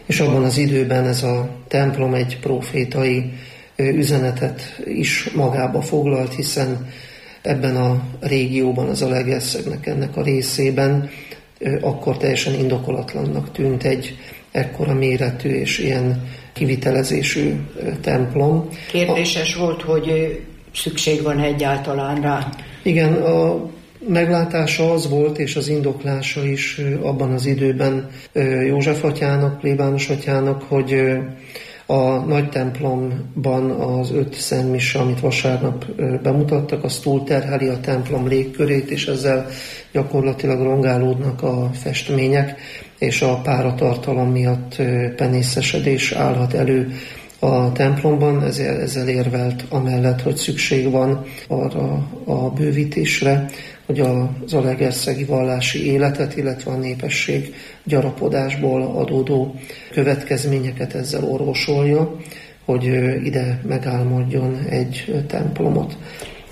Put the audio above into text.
és abban az időben ez a templom egy profétai üzenetet is magába foglalt, hiszen ebben a régióban, az Zalaegerszegnek ennek a részében akkor teljesen indokolatlannak tűnt egy ekkora méretű és ilyen kivitelezésű templom. Kérdéses volt, hogy szükség van egyáltalán rá. Igen, a meglátása az volt, és az indoklása is abban az időben József atyának, plébános atyának, hogy a nagy templomban az 5 szentmise, amit vasárnap bemutattak, az túlterheli a templom légkörét, és ezzel gyakorlatilag rongálódnak a festmények, és a páratartalom miatt penészesedés állhat elő a templomban, ezzel érvelt amellett, hogy szükség van arra a bővítésre, hogy a zalaegerszegi vallási életet, illetve a népesség gyarapodásból adódó következményeket ezzel orvosolja, hogy ide megálmodjon egy templomot.